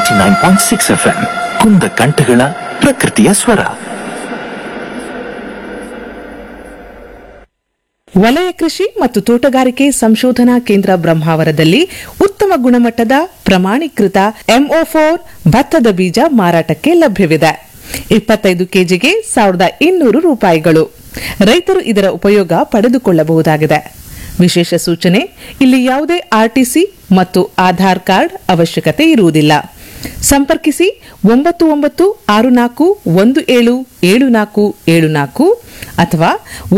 89.6 FM ಕುಂದ ಕಂಠಗಳ ಪ್ರಕೃತಿಯ ಸ್ವರ. ವಲಯ ಕೃಷಿ ಮತ್ತು ತೋಟಗಾರಿಕೆ ಸಂಶೋಧನಾ ಕೇಂದ್ರ ಬ್ರಹ್ಮಾವರದಲ್ಲಿ ಉತ್ತಮ ಗುಣಮಟ್ಟದ ಪ್ರಮಾಣೀಕೃತ MO4 ಭತ್ತದ ಬೀಜ ಮಾರಾಟಕ್ಕೆ ಲಭ್ಯವಿದೆ. 25 ಕೆಜಿಗೆ 1200 ರೂಪಾಯಿಗಳು. ರೈತರು ಇದರ ಉಪಯೋಗ ಪಡೆದುಕೊಳ್ಳಬಹುದಾಗಿದೆ. ವಿಶೇಷ ಸೂಚನೆ, ಇಲ್ಲಿ ಯಾವುದೇ RTC ಮತ್ತು ಆಧಾರ್ ಕಾರ್ಡ್ ಅವಶ್ಯಕತೆ ಇರುವುದಿಲ್ಲ. ಸಂಪರ್ಕಿಸಿ 9964177474 ಅಥವಾ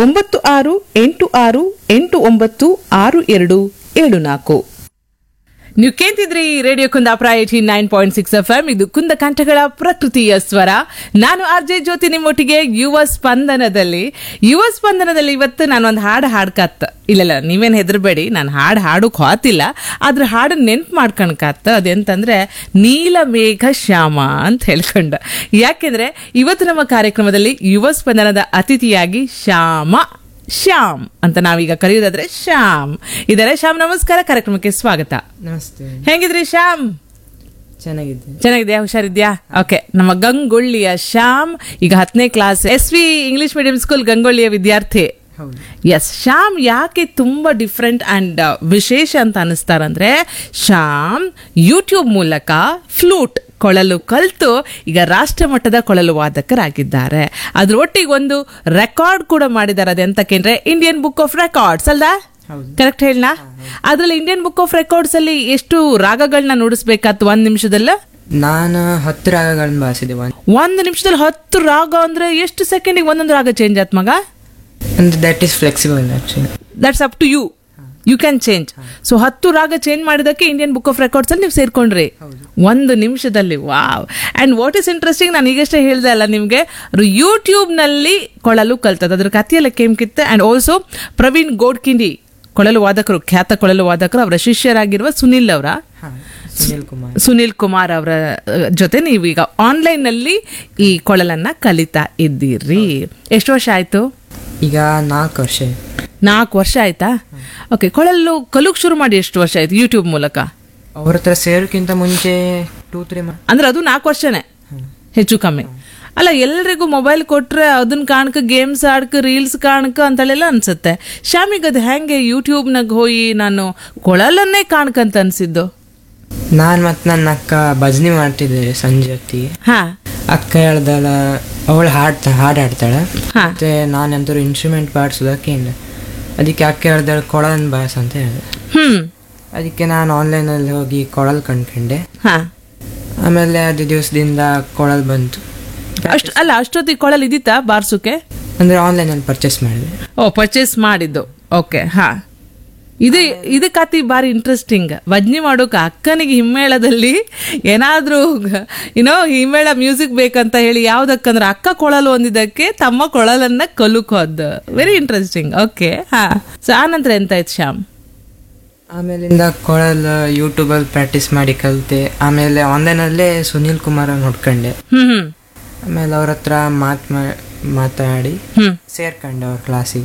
9686896274. ನೀವು ಕೇಂತಿದ್ರಿ ರೇಡಿಯೋ ಕುಂದಾಪುರ 89.6 FM. ಇದು ಕುಂದ ಕಂಠಗಳ ಪ್ರಕೃತಿಯ ಸ್ವರ. ನಾನು RJ ಜ್ಯೋತಿ ನಿಮ್ಮೊಟ್ಟಿಗೆ ಯುವ ಸ್ಪಂದನದಲ್ಲಿ ಇವತ್ತು ನಾನು ಒಂದು ಹಾಡ್ಕತ್ತ. ಇಲ್ಲ ನೀವೇನು ಹೆದರ್ಬೇಡಿ, ನಾನು ಹಾಡೋಕ್ ಹೋತಿಲ್ಲ, ಆದ್ರೆ ಹಾಡು ನೆನ್ಪು ಮಾಡ್ಕೊಳಕತ್ತ. ಅದೆಂತಂದ್ರೆ ನೀಲಮೇಘ ಶ್ಯಾಮ ಅಂತ ಹೇಳ್ಕೊಂಡ. ಯಾಕೆಂದ್ರೆ ಇವತ್ತು ನಮ್ಮ ಕಾರ್ಯಕ್ರಮದಲ್ಲಿ ಯುವ ಸ್ಪಂದನದ ಅತಿಥಿಯಾಗಿ ಶ್ಯಾಮ್ ಅಂತ ನಾವೀಗ ಕರೆಯುವುದಾದ್ರೆ ಶ್ಯಾಮ್ ಇದಾರೆ. ಶ್ಯಾಮ್, ನಮಸ್ಕಾರ, ಕಾರ್ಯಕ್ರಮಕ್ಕೆ ಸ್ವಾಗತ. ನಮಸ್ತೆ. ಹೆಂಗಿದ್ರಿ ಶ್ಯಾಮ್? ಚೆನ್ನಾಗಿದ್ಯಾ? ಹುಷಾರಿದ್ಯಾ? ಓಕೆ. ನಮ್ಮ ಗಂಗೊಳ್ಳಿಯ ಶ್ಯಾಮ್ ಈಗ 10ನೇ class SV English medium school ಗಂಗೊಳ್ಳಿಯ ವಿದ್ಯಾರ್ಥಿ. ಎಸ್. ಶ್ಯಾಮ್ ಯಾಕೆ ತುಂಬಾ ಡಿಫ್ರೆಂಟ್ ಅಂಡ್ ವಿಶೇಷ ಅಂತ ಅನಿಸ್ತಾರಂದ್ರೆ, ಶ್ಯಾಮ್ ಯೂಟ್ಯೂಬ್ ಮೂಲಕ ಫ್ಲೂಟ್ ಕೊಳಲು ಕಲಿತು ಈಗ ರಾಷ್ಟ್ರ ಮಟ್ಟದ ಕೊಳಲು ವಾದಕರಾಗಿದ್ದಾರೆ. ಅದ್ರ ಒಟ್ಟಿಗೆ ಒಂದು ರೆಕಾರ್ಡ್ ಕೂಡ ಮಾಡಿದ್ದಾರೆ. ಅದೆಂತಕ್ಕೆ Indian book of records ಅಲ್ದಾ? Correct ಹೇಳ? ಅದ್ರಲ್ಲಿ ಇಂಡಿಯನ್ ಬುಕ್ ಆಫ್ ರೆಕಾರ್ಡ್ಸ್ ಅಲ್ಲಿ ಎಷ್ಟು ರಾಗಗಳನ್ನ ನುಡಿಸ್ಬೇಕಾಯ್ತು 1 ನಿಮಿಷದಲ್ಲ? ನಾನು 10 ರಾಗಗಳನ್ನ ಬಾರಿಸಿದೆ. 1 ನಿಮಿಷದಲ್ಲಿ 10 ರಾಗ ಅಂದ್ರೆ ಎಷ್ಟು ಸೆಕೆಂಡಿಗೆ ಒಂದೊಂದು ರಾಗ ಚೇಂಜ್ ಆಯ್ತು ಮಗ? That is flexible actually. That's up to you can change. So 10 ರಾಗ ಚೇಂಜ್ ಮಾಡಿದಕ್ಕೆ ಇಂಡಿಯನ್ ಬುಕ್ ಆಫ್ ರೆಕಾರ್ಡ್ಸ್ ಅಲ್ಲಿ ನೀವು ಸೇರ್ಕೊಂಡ್ರಿ 1 ನಿಮಿಷದಲ್ಲಿ. Wow. And what is interesting, ನಾನು ಈಗಷ್ಟೇ ಹೇಳ್ದೆ ಅಲ್ಲ ನಿಮ್ಗೆ, ಯೂಟ್ಯೂಬ್ ನಲ್ಲಿ ಕೊಳಲು ಕಲ್ತದ, ಅದ್ರ ಕಥೆಯೆಲ್ಲ ಕೇಮ್ಕಿತ್ತೆ. ಅಂಡ್ ಆಲ್ಸೋ ಪ್ರವೀಣ್ ಗೋಡ್ಕಿಂಡಿ ಕೊಳಲು ವಾದಕರು, ಖ್ಯಾತ ಕೊಳಲು ವಾದಕರು, ಅವರ ಶಿಷ್ಯರಾಗಿರುವ ಸುನಿಲ್ ಕುಮಾರ್ ಅವರ ಜೊತೆ ನೀವೀಗ ಆನ್ಲೈನ್ ನಲ್ಲಿ ಈ ಕೊಳಲನ್ನ ಕಲಿತಾ ಇದ್ದೀರಿ. ಎಷ್ಟು ವರ್ಷ ಆಯ್ತು? ಈಗ 4 ವರ್ಷ. 4 ವರ್ಷ ಆಯ್ತಾ? ಓಕೆ. ಕೊಳಲು ಕಲುಕ್ ಶುರು ಮಾಡಿ ಎಷ್ಟು ವರ್ಷ ಆಯ್ತು ಯೂಟ್ಯೂಬ್ ಮೂಲಕ? ಅವ್ರ ಹತ್ರ ಸೇರೋಕ್ಕಿಂತ ಮುಂಚೆ 2-3 ಅಂದ್ರೆ ಅದು 4 ವರ್ಷನೇ ಹೆಚ್ಚು ಕಮ್ಮಿ ಅಲ್ಲ? ಎಲ್ರಿಗೂ ಮೊಬೈಲ್ ಕೊಟ್ರೆ ಅದನ್ನ ಕಾಣಕ, ಗೇಮ್ಸ್ ಆಡ್ಕ, ರೀಲ್ಸ್ ಕಾಣಕ ಅಂತಳೆಲ್ಲ ಅನ್ಸುತ್ತೆ. ಶ್ಯಾಮಿಗ್ ಅದು ಹೆಂಗೆ ಯೂಟ್ಯೂಬ್ನಾಗ ಹೋಗಿ ನಾನು ಕೊಳಲನ್ನೇ ಕಾಣ್ಕಂತ ಅನ್ಸಿದ್ದು? ನಾನ್ ಮತ್ ನನ್ನ ಅಕ್ಕ ಭಜನೆ ಮಾಡ್ತಿದ್ದೆ ಸಂಜೆ ಹೊತ್ತಿಗೆ. ಅಕ್ಕ ಹೇಳ್ದಲ್ಲ, ಅವಳು ಹಾಡಾಡ್ತಾಳೆ, ಮತ್ತೆ ನಾನಂತೂ ಇನ್ಸ್ಟ್ರೂಮೆಂಟ್ ಬಾರಿಸೋದಕ್ಕೆ ಇಲ್ಲ. ಅದಕ್ಕೆ ಅಕ್ಕ ಹೇಳ್ದಾಳೆ ಕೊಳಲನ್ ಬಾರಿಸ ಅಂತ ಹೇಳಿದೆ. ಅದಕ್ಕೆ ನಾನು ಆನ್ಲೈನ್ ಅಲ್ಲಿ ಹೋಗಿ ಕೊಳಲ್ ಕಂಡ್ಕೊಂಡೆ. ಆಮೇಲೆ ಅದು ದಿವಸದಿಂದ ಕೊಳಲ್ ಬಂತು. ಅಷ್ಟೊತ್ತಿಗೆ ಕೊಳಲ್ ಇದ್ದಿತ್ತಾ ಬಾರ್ಸುಕೆ? ಅಂದ್ರೆ ಆನ್ಲೈನ್ ಅಲ್ಲಿ ಪರ್ಚೇಸ್ ಮಾಡಿದೆ. ಪರ್ಚೇಸ್ ಮಾಡಿದ್ದು. ಓಕೆ. ಇದು ಕತಿ ಬಾರಿ ಇಂಟ್ರೆಸ್ಟಿಂಗ್. ಭಜನೆ ಮಾಡೋಕೆ ಅಕ್ಕನಿಗೆ ಹಿಮ್ಮೇಳದಲ್ಲಿ ಏನಾದ್ರೂ ಹಿಮ್ಮೇಳ ಮ್ಯೂಸಿಕ್ ಬೇಕಂತ ಹೇಳಿ ಯಾವ್ದಕ್ಕಂದ್ರೆ ಅಕ್ಕ ಕೊಳಲು ಹೊಂದಿದ್ದಕ್ಕೆ ತಮ್ಮ ಕೊಳಲನ್ನ ಕಲುಕೋದು. Very interesting. ಓಕೆ. ಸೊ ಆನಂತರ ಎಂತಾಯ್ತು ಶ್ಯಾಮ್? ಆಮೇಲಿಂದ ಕೊಳಲ್ ಯೂಟ್ಯೂಬ್ ಅಲ್ಲಿ ಪ್ರಾಕ್ಟೀಸ್ ಮಾಡಿ ಕಲಿತೆ. ಆಮೇಲೆ ಆನ್ಲೈನ್ ಅಲ್ಲೇ ಸುನಿಲ್ ಕುಮಾರ್ ನೋಡ್ಕೊಂಡೆ. ಆಮೇಲೆ ಅವ್ರ ಹತ್ರ ಮಾತಾಡಿ ಸೇರ್ಕೊಂಡೆ ಅವ್ರ ಕ್ಲಾಸಿಗೆ.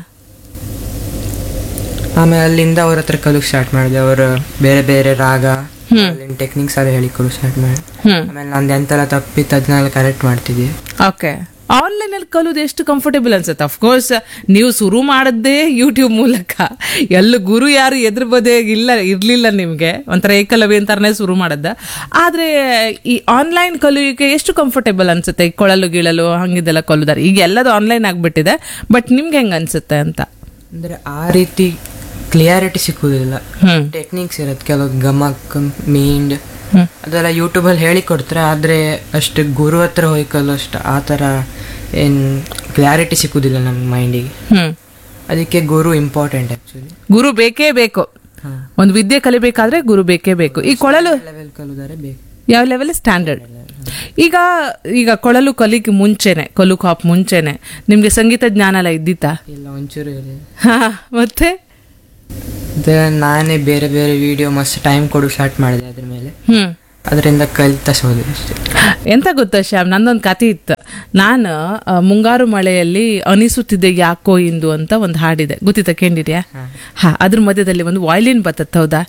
ಆಮೇಲೆ ಅಲ್ಲಿಂದ ಅವ್ರ ಹತ್ರ ಕಲಿಕ್ ಸ್ಟಾರ್ಟ್ ಮಾಡಿದೆ. ಅವರು ಬೇರೆ ಬೇರೆ ರಾಗ ಟೆಕ್ನಿಕ್ಸ್ ಎಲ್ಲ ಹೇಳಿ ಕಲಿಕ್ ಸ್ಟಾರ್ಟ್ ಮಾಡಿ. ಆಮೇಲೆ ನಂದು ಎಂತೆಲ್ಲ ತಪ್ಪಿತ್ತು ಅದನ್ನೆಲ್ಲ ಕರೆಕ್ಟ್ ಮಾಡ್ತಿದ್ದೆ. ಓಕೆ. ಆನ್ಲೈನ್ ಅಲ್ಲಿ ಕಲಿಯೋದು ಎಷ್ಟು ಕಂಫರ್ಟೇಬಲ್ ಅನ್ಸುತ್ತೆ? ಅಫ್ಕೋರ್ಸ್ ನೀವು ಶುರು ಮಾಡದ್ದೇ ಯೂಟ್ಯೂಬ್ ಮೂಲಕ. ಎಲ್ಲ ಗುರು ಯಾರು ಎದುರು ಬದೇ ಇರ್ಲಿಲ್ಲ ನಿಮ್ಗೆ, ಒಂಥರ ಏಕಲವ್ಯ ಅಂತಾರನೇ ಶುರು ಮಾಡದ್ದ. ಆದ್ರೆ ಈ ಆನ್ಲೈನ್ ಕಲಿಯೋಕೆ ಎಷ್ಟು ಕಂಫರ್ಟೇಬಲ್ ಅನ್ಸುತ್ತೆ? ಈ ಕೊಳಲು ಗಿಳಲು ಹಂಗಿದೆಲ್ಲ ಕಲಿದಾರೆ. ಈಗ ಎಲ್ಲದು ಆನ್ಲೈನ್ ಆಗ್ಬಿಟ್ಟಿದೆ, ಬಟ್ ನಿಮ್ಗೆ ಹೆಂಗ ಅನ್ಸುತ್ತೆ ಅಂತ? ಅಂದ್ರೆ ಆ ರೀತಿ ಕ್ಲಿಯಾರಿಟಿ ಸಿಕ್ಕುದಿಲ್ಲ. ಟೆಕ್ನಿಕ್ಸ್ ಇರುತ್ತೆ, ಕೆಲವು ಗಮಕ್, ಮೀಂಡ್ ಅದೆಲ್ಲ ಯೂಟ್ಯೂಬ್ ಅಲ್ಲಿ ಹೇಳಿ ಕೊಡ್ತಾರೆ. ಆದ್ರೆ ಅಷ್ಟು ಗುರು ಹತ್ರ ಹೋಗಿ ಕಲಿಯೋಷ್ಟು ಆ ತರ ಏನ್ ಕ್ಲಾರಿಟಿ ಸಿಕ್ಕುದಿಲ್ಲ ನಮ್ಮ ಮೈಂಡಿಗೆ. ಅದಕ್ಕೆ ಗುರು ಇಂಪಾರ್ಟೆಂಟ್. ಆಕ್ಚುಲಿ ಗುರು ಬೇಕೇ ಬೇಕು. ಒಂದು ವಿದ್ಯೆ ಕಲಿಬೇಕಾದ್ರೆ ಗುರು ಬೇಕೇ ಬೇಕು. ಈ ಕೊಳಲು ಲೆವೆಲ್ ಕಲಿಯೋದಾರೆ ಬೇಕು. ಯಾವ ಲೆವೆಲ್? ಸ್ಟ್ಯಾಂಡರ್ಡ್. ಈಗ ಕೊಳಲು ಕಲಿಕ್ ಮುಂಚೆನೆ ನಿಮ್ಗೆ ಸಂಗೀತ ಜ್ಞಾನ ಎಲ್ಲ ಇದ್ದಿತ್ತಾ? ಇಲ್ಲ, ಒಂಚೂರು ಇಲ್ಲ. ಮತ್ತೆ ನಾನೇ ಬೇರೆ ಬೇರೆ ವಿಡಿಯೋ ಮಸ್ತ್ ಟೈಮ್ ಕೊಡು ಸ್ಟಾರ್ಟ್ ಮಾಡಿದೆ ಅದ್ರ ಮೇಲೆ. ಅದರಿಂದ ಕಲಿತಾ ಹೋದೆ ಅಷ್ಟೇ. ಎಂತ ಗೊತ್ತಾ ಶ್ಯಾಮ್, ನಂದೊಂದು ಕತೆ ಇತ್ತು. ನಾನು ಮುಂಗಾರು ಮಳೆಯಲ್ಲಿ ಅನಿಸುತ್ತಿದೆ ಯಾಕೋ ಇಂದು ಅಂತ ಒಂದು ಹಾಡಿದೆ, ಗೊತ್ತಿತ್ತ ಕೇಳಿದ್ಯಾ? ಹಾ, ಅದ್ರ ಮಧ್ಯದಲ್ಲಿ ಒಂದು ವಾಯ್ಲಿನ್ ಬರ್ತದೆ, ಹೌದಾ?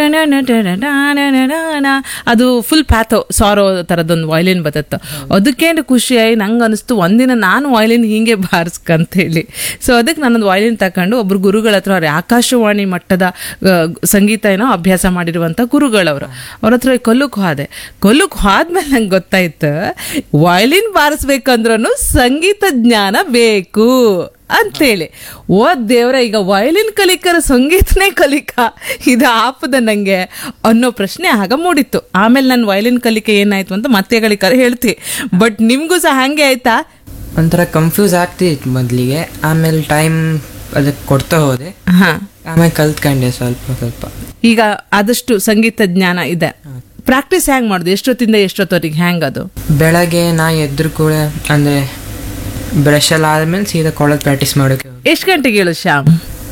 ಅದು ಫುಲ್ ಪ್ಯಾಥೋ ಸಾರೋ ಥರದೊಂದು ವಾಯ್ಲಿನ್ ಬರ್ತತ್ತು. ಅದಕ್ಕೇನು ಖುಷಿಯಾಗಿ ನಂಗೆ ಅನಿಸ್ತು ಒಂದಿನ ನಾನು ವಾಯ್ಲಿನ್ ಹಿಂಗೆ ಬಾರಿಸ್ಕಂತ ಹೇಳಿ. ಸೊ ಅದಕ್ಕೆ ನಾನೊಂದು ವಾಯ್ಲಿನ್ ತಗೊಂಡು ಒಬ್ರು ಗುರುಗಳ ಹತ್ರ, ಅವ್ರೆ ಆಕಾಶವಾಣಿ ಮಟ್ಟದ ಸಂಗೀತ ಏನೋ ಅಭ್ಯಾಸ ಮಾಡಿರುವಂಥ ಗುರುಗಳವರು, ಅವ್ರ ಹತ್ರ ಕೊಲ್ಲಕ್ಕೆ ಹೋದ್ಮೇಲೆ ನಂಗೆ ಗೊತ್ತಾಯ್ತು ವಾಯ್ಲಿನ್ ಬಾರಿಸ್ಬೇಕಂದ್ರೂ ಸಂಗೀತ ಜ್ಞಾನ ಬೇಕು ಅಂತೇಳಿ. ಓ ದೇವ್ರ, ಈಗ ವಯಲಿನ್ ಕಲಿಕರ ಸಂಗೀತನೇ ಕಲಿಕ ಇದು ಆಪದ ನಂಗೆ ಅನ್ನೋ ಪ್ರಶ್ನೆ ಆಗ ಮೂಡಿತ್ತು. ಆಮೇಲೆ ನಾನು ವಯಲಿನ್ ಕಲಿಕೆ ಏನಾಯ್ತು ಅಂತ ಮತ್ತೆ ಕಲಿಕರ ಹೇಳ್ತಿ. ಬಟ್ ನಿಮ್ಗೂ ಸಹ ಹಂಗೆ ಆಯ್ತಾ? ಒಂಥರ ಕನ್ಫ್ಯೂಸ್ ಆಗ್ತಿತ್ತು ಮೊದಲಿಗೆ, ಆಮೇಲೆ ಟೈಮ್ ಅದಕ್ಕೆ ಕೊಡ್ತಾ ಹೋದೆ, ಆಮೇಲೆ ಕಲ್ತ್ಕೊಂಡೆ ಸ್ವಲ್ಪ. ಈಗ ಆದಷ್ಟು ಸಂಗೀತ ಜ್ಞಾನ ಇದೆ. ಪ್ರಾಕ್ಟೀಸ್ ಹ್ಯಾಂಗ್ ಮಾಡುದು? ಎಷ್ಟೊತ್ತಿಂದ ಎಷ್ಟೊತ್ತವರೆಗೆ ಹ್ಯಾಂಗ್ ಅದು? ಬೆಳಗ್ಗೆ ನಾ ಎದ್ರು ಕೂಡ ಅಂದ್ರೆ ಬ್ರಷ್ ಎಲ್ಲ ಆದ್ಮೇಲೆ ಸೀದಾ ಕೊಳದ್ ಪ್ರಾಕ್ಟೀಸ್ ಮಾಡೋಕೆ. ಎಷ್ಟು ಗಂಟೆಗೆ ಹೇಳುದು ಶ್ಯಾಮ್?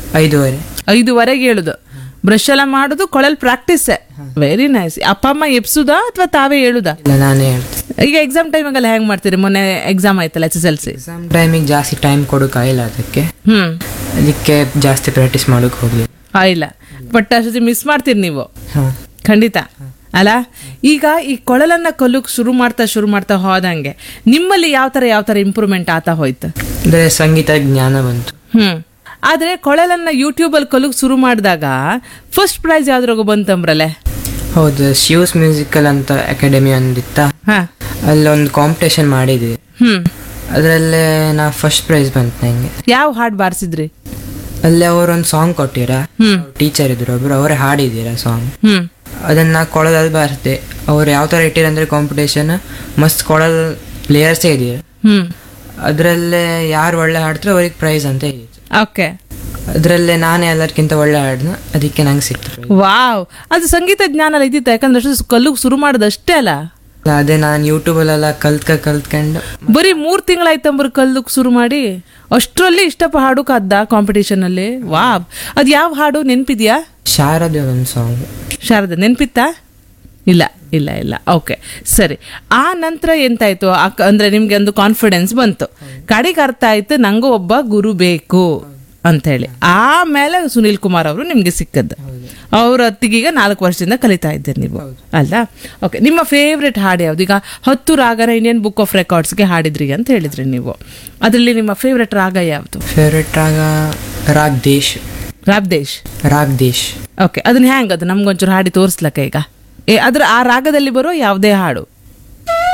5:30 ಹೇಳುದು. ಬ್ರಷ್ ಎಲ್ಲ ಮಾಡುದು, ಕೊಳಲ್ ಪ್ರಾಕ್ಟೀಸ್. Very nice. ಅಪ್ಪ ಅಮ್ಮ ಎಪ್ಸುದಾ ಅಥವಾ ತಾವೇ ಹೇಳುದಾ? ಇಲ್ಲ, ನಾನೇ ಹೇಳ್ತೀನಿ. ಈಗ ಎಕ್ಸಾಮ್ ಟೈಮಾಗೆಲ್ಲ ಹೆಂಗ್ ಮಾಡ್ತೀರಿ? ಮೊನ್ನೆ ಎಕ್ಸಾಮ್ ಆಯ್ತಲ್ಲ, SSLC ಎಕ್ಸಾಮ್ ಟೈಮಿಗೆ ಜಾಸ್ತಿ ಟೈಮ್ ಕೊಡೋಕ್ಕಾಗಿಲ್ಲ, ಅದಕ್ಕೆ ಜಾಸ್ತಿ ಪ್ರಾಕ್ಟೀಸ್ ಮಾಡೋಕೆ ಹೋಗ್ಲಿ ಇಲ್ಲ. ಬಟ್ ಅಷ್ಟೊತ್ತಿ ಮಿಸ್ ಮಾಡ್ತೀರಿ ನೀವು ಖಂಡಿತ ಅಲ್ಲ? ಈಗ ಈ ಕೊಳಲನ್ನ ಕಲಿಯೋಕ್ ಶುರು ಮಾಡ್ತಾ ಹೋದಂಗೆ ನಿಮ್ಮಲ್ಲಿ ಯಾವ ತರ ಇಂಪ್ರೂವ್ಮೆಂಟ್ ಆತಾ ಹೋಯ್ತು? ಅಂದ್ರೆ ಸಂಗೀತ ಜ್ಞಾನ ಬಂತು. ಆದ್ರೆ ಕೊಳಲನ್ನ ಯೂಟ್ಯೂಬ್ ಅಲ್ಲಿ ಕಲಿಯೋಕ್ ಶುರು ಮಾಡಿದಾಗ ಫಸ್ಟ್ ಪ್ರೈಸ್ ಯಾವ್ದ್ರಾಗ ಬಂತಂಬ್ರಲೆ? ಹೌದು, ಶಿವ್ಸ್ ಮ್ಯೂಸಿಕಲ್ ಅಂತ ಅಕಾಡೆಮಿ ಒಂದಿತ್ತ, ಅಲ್ಲೊಂದು ಕಾಂಪಿಟೇಷನ್ ಮಾಡಿದ್ವಿ. ಅದ್ರಲ್ಲೇ ನಾ ಫಸ್ಟ್ ಪ್ರೈಸ್ ಬಂತ ನಂಗೆ. ಯಾವ ಹಾಡ್ ಬಾರಿಸಿದ್ರಿ? ಅಲ್ಲೇ ಅವ್ರೊಂದು ಸಾಂಗ್ ಕೊಟ್ಟಿರ, ಟೀಚರ್ ಇದ್ರು ಒಬ್ರು, ಅವರೇ ಹಾಡಿದ್ದೀರ ಸಾಂಗ್. ಅದನ್ನ ಕೊಳದಲ್ಲಿ ಬಾರಿಸಿದೆ. ಅವ್ರು ಯಾವ ತರ ಇಟ್ಟಿರಂದ್ರೆ ಕಾಂಪಿಟೇಷನ್ ಮಸ್ತ್ ಕೊಳಲ್ ಪ್ಲೇಯರ್ಸೇ ಇದೀರ, ಅದ್ರಲ್ಲೇ ಯಾರು ಒಳ್ಳೆ ಹಾಡ್ತಾರೆ ಅವ್ರಿಗೆ ಪ್ರೈಸ್ ಅಂತ ಹೇಳಿದ್ರು. ಓಕೆ, ಅದ್ರಲ್ಲೇ ನಾನೇ ಎಲ್ಲರಿಗಿಂತ ಒಳ್ಳೆ ಹಾಡ್ನ, ಅದಕ್ಕೆ ನಂಗೆ ಸಿಕ್ತು. ವಾವ್, ಅದು ಸಂಗೀತ ಜ್ಞಾನ ಇದ್ದಿತ್ತು. ಯಾಕಂದ್ರೆ ಅಷ್ಟು ಕಲ್ಲುಗ್ ಶುರು ಮಾಡೋದಷ್ಟೇ ಅಲ್ಲ. ಅದೇ ನಾನು ಯೂಟ್ಯೂಬಲ್ಲೆಲ್ಲ ಕಲ್ತ್ಕೊಂಡು ಬರೀ 3 ತಿಂಗಳಾಯ್ತಂಬ್ರ ಕಲ್ಲುಗ್ ಶುರು ಮಾಡಿ, ಅಷ್ಟರಲ್ಲಿ ಇಷ್ಟಪ್ಪ ಹಾಡು ಕಾದ್ದ ಕಾಂಪಿಟೇಷನ್ ಅಲ್ಲಿ. ವಾವ್, ಅದ್ ಯಾವ ಹಾಡು ನೆನ್ಪಿದ್ಯಾ? ಶಾರದೆ ಒಂದು ಸಾಂಗ್. ಶಾರದೆ ನೆನ್ಪಿತ್ತಾ? ಇಲ್ಲ. ಓಕೆ, ಸರಿ. ಆ ನಂತರ ಎಂತಾಯ್ತು? ಅಂದ್ರೆ ನಿಮ್ಗೆ ಒಂದು ಕಾನ್ಫಿಡೆನ್ಸ್ ಬಂತು, ಕಡೆಗೆ ಅರ್ಥ ಆಯ್ತು ನಂಗೂ ಒಬ್ಬ ಗುರು ಬೇಕು ಅಂತ ಹೇಳಿ. ಆಮೇಲೆ ಸುನೀಲ್ ಕುಮಾರ್ ಅವರು ನಿಮ್ಗೆ ಸಿಕ್ಕದ್ದು. ಅವ್ರ ಹೊತ್ತಿಗೀಗ 4 ವರ್ಷದಿಂದ ಕಲಿತಾ ಇದ್ದೀರಿ ನೀವು ಅಲ್ಲ? ಓಕೆ, ನಿಮ್ಮ ಫೇವ್ರೆಟ್ ಹಾಡು ಯಾವ್ದು? ಈಗ 10 ರಾಗನ ಇಂಡಿಯನ್ ಬುಕ್ ಆಫ್ ರೆಕಾರ್ಡ್ಸ್ಗೆ ಹಾಡಿದ್ರಿ ಅಂತ ಹೇಳಿದ್ರಿ ನೀವು. ಅದರಲ್ಲಿ ನಿಮ್ಮ ಫೇವ್ರೆಟ್ ರಾಗ ಯಾವ್ದು? ಫೇವ್ರೆಟ್ ರಾಗ ರಾಗ್ ದೇಶ್. ಓಕೆ, ಅದನ್ನ ಹ್ಯಾಂಗ್ ಅದು ನಮ್ಗೊಂಚೂರು ಹಾಡಿ ತೋರಿಸ್ಲಕ್ಕ ಈಗ? ಅದ್ರ ಆ ರಾಗದಲ್ಲಿ ಬರೋ ಯಾವುದೇ ಹಾಡು